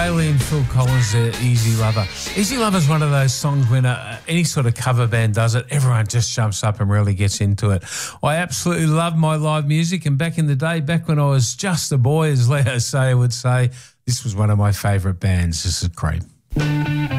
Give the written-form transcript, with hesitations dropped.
Bailey and Phil Collins there, Easy Lover. Easy Lover is one of those songs when any sort of cover band does it, everyone just jumps up and really gets into it. I absolutely love my live music, and back in the day, back when I was just a boy, as Leo Sayer would say, this was one of my favourite bands. This is Cream.